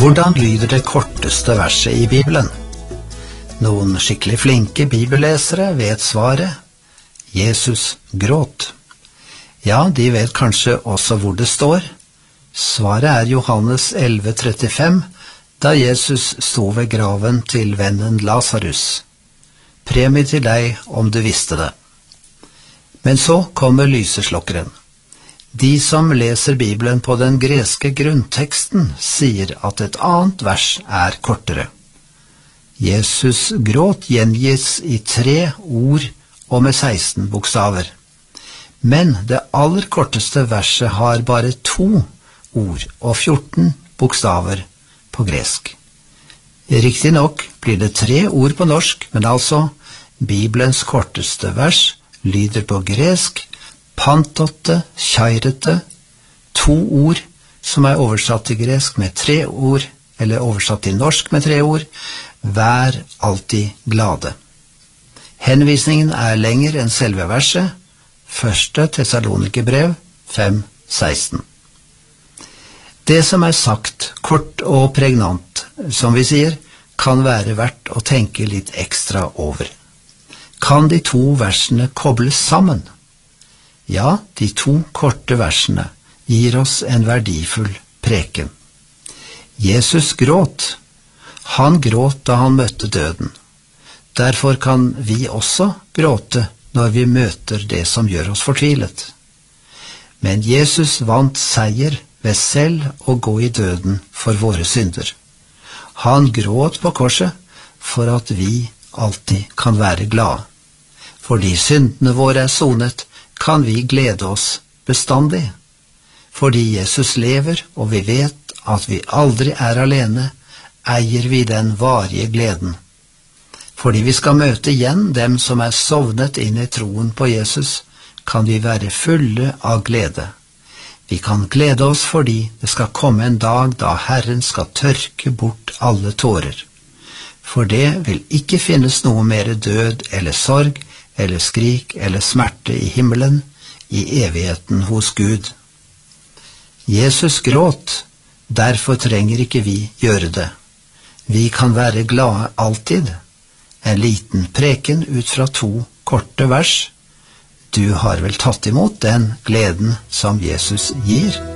Hvordan lyder det korteste verset i Bibelen? Noen skikkelig flinke bibellesere vet svaret. Jesus gråt. Ja, de vet kanskje også hvor det står. Svaret er Johannes 11,35, da Jesus sto ved graven til vennen Lazarus. Premie til deg om du visste det. Men så kommer lyseslokkeren. De som leser Bibelen på den greske grunnteksten sier at et annet vers er kortere. Jesus gråt gjengis i 3 ord og med 16 bokstaver. Men det aller korteste verset har bare 2 ord og 14 bokstaver på gresk. Riktig nok blir det 3 ord på norsk, men altså Bibelens korteste vers lyder på gresk pantote, kjairete, 2 ord som er oversatt til gresk med 3 ord, eller oversatt til norsk med 3 ord, vær alltid glade. Henvisningen er lenger enn selve verset, 1. Tessalonikerbrev 5,16. Det som er sagt, kort og pregnant, som vi sier, kan være verdt å tenke litt ekstra over. Kan de 2 versene kobles sammen? Ja, de 2 korte versene gir oss en verdifull preken. Jesus gråt. Han gråt da han møtte døden. Derfor kan vi også gråte når vi møter det som gjør oss fortvilet. Men Jesus vant seier ved selv å gå i døden for våre synder. Han gråt på korset for at vi alltid kan være glade. Fordi syndene våre er sonet, kan vi glede oss bestandig. Fordi Jesus lever, og vi vet at vi aldri er alene, eier vi den varige gleden. Fordi vi skal møte igjen dem som er sovnet inn i troen på Jesus, kan vi være fulle av glede. Vi kan glede oss fordi det skal komme en dag da Herren skal tørke bort alle tårer. For det vil ikke finnes noe mer død eller sorg, eller skrik eller smerte i himmelen, i evigheten hos Gud. Jesus gråt, derfor trenger ikke vi gjøre det. Vi kan være glade alltid. En liten preken ut fra 2 korte vers. Du har vel tatt imot den gleden som Jesus gir?